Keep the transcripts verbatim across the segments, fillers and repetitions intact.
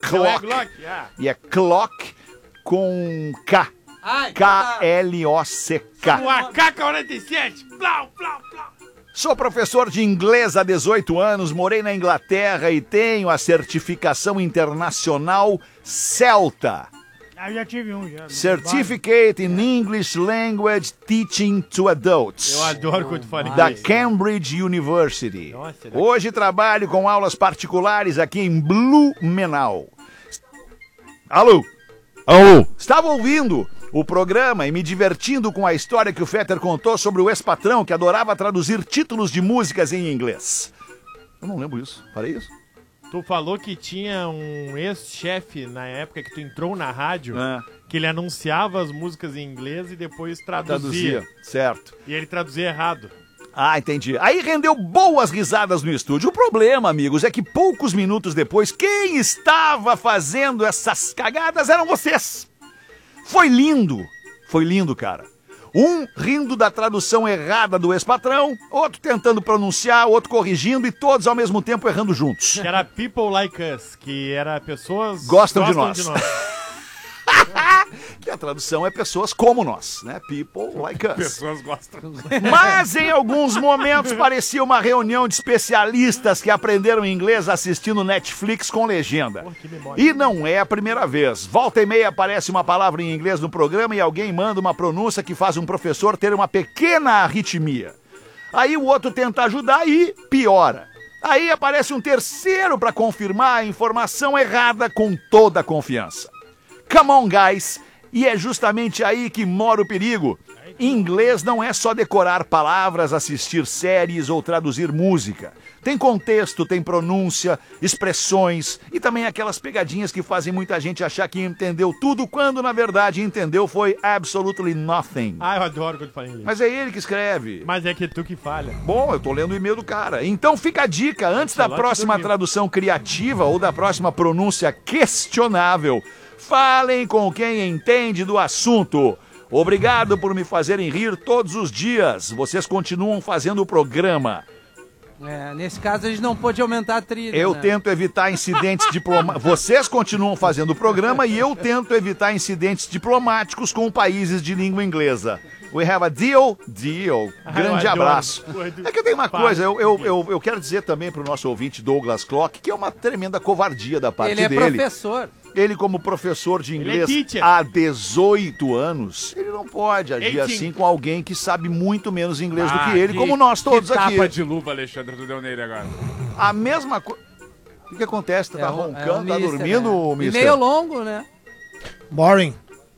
clock. Não é Glock? Ah. E é clock com K. K L O C K. O A K quarenta e sete. Plau, plau, plau. Sou professor de inglês há dezoito anos, morei na Inglaterra e tenho a certificação internacional CELTA. Ah, eu já tive um, já. Certificate in English Language Teaching to Adults. Eu adoro quando tu fala Da inglês. Cambridge University. Nossa, Hoje trabalho com aulas particulares aqui em Blumenau. Alô? Alô? Estava ouvindo o programa e me divertindo com a história que o Fetter contou sobre o ex-patrão que adorava traduzir títulos de músicas em inglês. Eu não lembro isso. Falei isso? Tu falou que tinha um ex-chefe na época que tu entrou na rádio, É. que ele anunciava as músicas em inglês e depois traduzia. Traduzia, certo. E ele traduzia errado. Ah, entendi. Aí rendeu boas risadas no estúdio. O problema, amigos, é que poucos minutos depois, quem estava fazendo essas cagadas eram vocês. Foi lindo. Foi lindo, cara. Um rindo da tradução errada do ex-patrão, outro tentando pronunciar, outro corrigindo e todos ao mesmo tempo errando juntos. Que era People Like Us, que era pessoas... Gostam de nós. Que a tradução é pessoas como nós, né? People like us. Pessoas gostam. Mas em alguns momentos parecia uma reunião de especialistas que aprenderam inglês assistindo Netflix com legenda. E não é a primeira vez. Volta e meia aparece uma palavra em inglês no programa e alguém manda uma pronúncia que faz um professor ter uma pequena arritmia. Aí o outro tenta ajudar e piora. Aí aparece um terceiro para confirmar a informação errada com toda a confiança. Come on, guys! E é justamente aí que mora o perigo. Inglês não é só decorar palavras, assistir séries ou traduzir música. Tem contexto, tem pronúncia, expressões e também aquelas pegadinhas que fazem muita gente achar que entendeu tudo quando na verdade entendeu foi absolutely nothing. Ah, eu adoro quando fala inglês. Mas é ele que escreve. Mas é que tu que falha. Bom, eu tô lendo o e-mail do cara. Então fica a dica, antes da próxima tradução criativa ou da próxima pronúncia questionável, falem com quem entende do assunto. Obrigado por me fazerem rir todos os dias. Vocês continuam fazendo o programa. É, nesse caso a gente não pôde aumentar a trilha. Eu né? tento evitar incidentes diplomáticos. Vocês continuam fazendo o programa e eu tento evitar incidentes diplomáticos com países de língua inglesa. We have a deal? Deal. Grande Ah, eu adoro. abraço. É que tem uma coisa, eu, eu, eu, eu quero dizer também pro nosso ouvinte Douglas Clock que é uma tremenda covardia da parte Ele é dele. professor. Ele, como professor de Ele é inglês teacher. há dezoito anos, ele não pode agir Eighteen. assim com alguém que sabe muito menos inglês do Ah, que ele, que- como nós todos que aqui. tapa de luva, Alexandre, tu deu nele agora. A mesma coisa. O que, que acontece? Tá, É tá o- é o roncando, tá mister, dormindo, né? E mister? meio longo, né? Boring.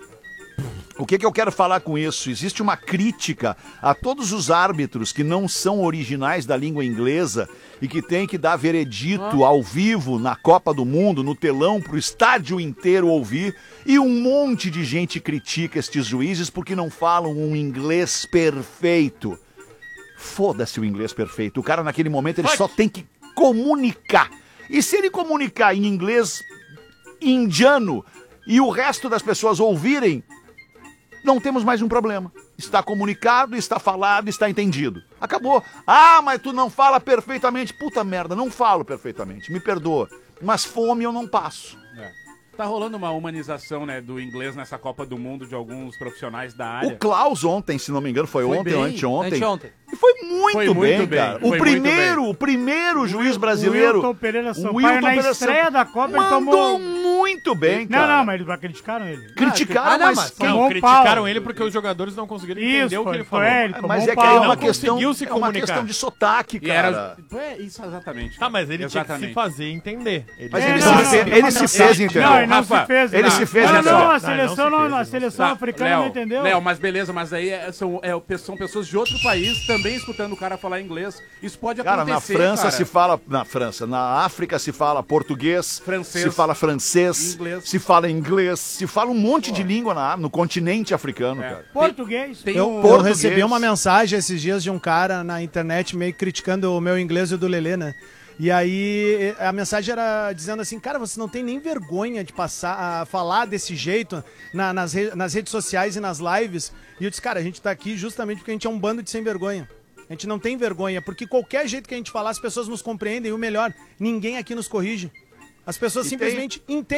O que, que eu quero falar com isso? Existe uma crítica a todos os árbitros que não são originais da língua inglesa e que têm que dar veredito ao vivo na Copa do Mundo, no telão, pro estádio inteiro ouvir. E um monte de gente critica estes juízes porque não falam um inglês perfeito. Foda-se o inglês perfeito. O cara, naquele momento, ele só tem que comunicar. E se ele comunicar em inglês indiano e o resto das pessoas ouvirem, não temos mais um problema. Está comunicado, está falado, está entendido. Acabou. Ah, mas tu não fala perfeitamente. Puta merda, não falo perfeitamente. Me perdoa. Mas fome eu não passo. É. Tá rolando uma humanização, né, do inglês nessa Copa do Mundo de alguns profissionais da área. O Klaus ontem, se não me engano, foi, Foi ontem bem. ou anteontem. Anteontem. E foi muito, Foi muito bem, bem, cara. foi O muito primeiro, bem. o primeiro juiz brasileiro. O Wilton Pereira Sampaio, o Wilton na Pereira estreia Sampaio da Copa, ele mandou tomou... muito bem, Não, cara. não, mas eles criticaram ele. Criticaram, Ah, não, mas... mas quem- Não, Tomou criticaram pau. ele porque os jogadores não conseguiram Isso, entender o que foi, ele foi falou. ele, tomou Mas um é que aí é pau. uma Não questão, conseguiu se é uma comunicar. questão de sotaque, E cara. era... É, isso, exatamente. Tá, mas ele tinha que Exatamente. se fazer entender. Ele Mas É, ele, não, se, não, fe- não, ele não, se não, fez, não, entendeu? Não, ele não Rafa, se fez. ele não. se fez, Não, não, entendeu? não, a Não, seleção, não se não, fez, a seleção Tá, africana Léo, não entendeu. Léo, mas beleza, mas aí é- são, é, são pessoas de outro país também escutando o cara falar inglês. Isso pode Cara, acontecer, na França cara. se fala, na França, na África se fala português, Francês. se fala francês, Inglês. se fala inglês, se fala um monte de língua na, no continente africano, É. cara. Português. Tem Eu, um... eu português. recebi uma mensagem esses dias de um cara na internet meio criticando o meu inglês e o do Lelê, né? E aí a mensagem era dizendo assim, cara, você não tem nem vergonha de passar a falar desse jeito na- nas, re- nas redes sociais e nas lives. E eu disse, cara, a gente tá aqui justamente porque a gente é um bando de sem vergonha. A gente não tem vergonha, porque qualquer jeito que a gente falar, as pessoas nos compreendem. E o melhor, ninguém aqui nos corrige. As pessoas E tem- simplesmente entendem.